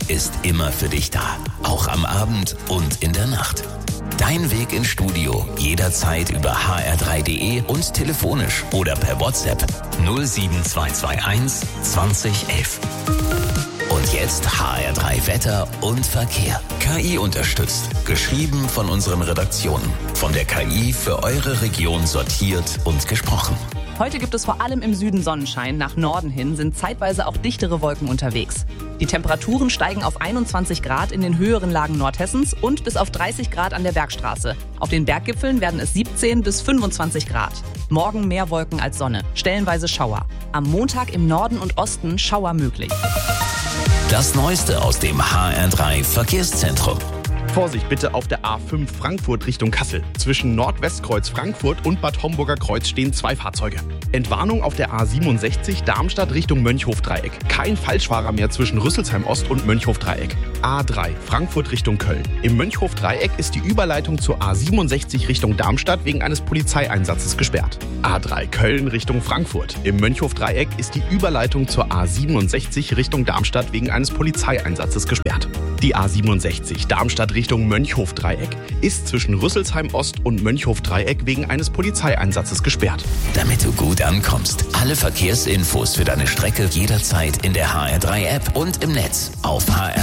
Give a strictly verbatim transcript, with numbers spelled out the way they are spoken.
ist immer für dich da. Auch am Abend und in der Nacht. Dein Weg ins Studio jederzeit über h r drei punkt d e und telefonisch oder per WhatsApp null sieben zwei zwei eins zwanzig elf. Und jetzt H R drei Wetter und Verkehr. K I unterstützt. Geschrieben von unseren Redaktionen. Von der K I für eure Region sortiert und gesprochen. Heute gibt es vor allem im Süden Sonnenschein. Nach Norden hin sind zeitweise auch dichtere Wolken unterwegs. Die Temperaturen steigen auf einundzwanzig Grad in den höheren Lagen Nordhessens und bis auf dreißig Grad an der Bergstraße. Auf den Berggipfeln werden es siebzehn bis fünfundzwanzig Grad. Morgen mehr Wolken als Sonne, stellenweise Schauer. Am Montag im Norden und Osten Schauer möglich. Das Neueste aus dem H R drei Verkehrszentrum. Vorsicht bitte auf der A fünf Frankfurt Richtung Kassel. Zwischen Nordwestkreuz Frankfurt und Bad Homburger Kreuz stehen zwei Fahrzeuge. Entwarnung auf der A siebenundsechzig Darmstadt Richtung Mönchhof-Dreieck. Kein Falschfahrer mehr zwischen Rüsselsheim Ost und Mönchhof-Dreieck. A drei Frankfurt Richtung Köln. Im Mönchhof-Dreieck ist die Überleitung zur A siebenundsechzig Richtung Darmstadt wegen eines Polizeieinsatzes gesperrt. A drei Köln Richtung Frankfurt. Im Mönchhof-Dreieck ist die Überleitung zur A siebenundsechzig Richtung Darmstadt wegen eines Polizeieinsatzes gesperrt. Die A siebenundsechzig Darmstadt Richtung Mönchhof-Dreieck ist zwischen Rüsselsheim Ost und Mönchhof-Dreieck wegen eines Polizeieinsatzes gesperrt. Damit du gut ankommst. Alle Verkehrsinfos für deine Strecke jederzeit in der H R drei App und im Netz auf H R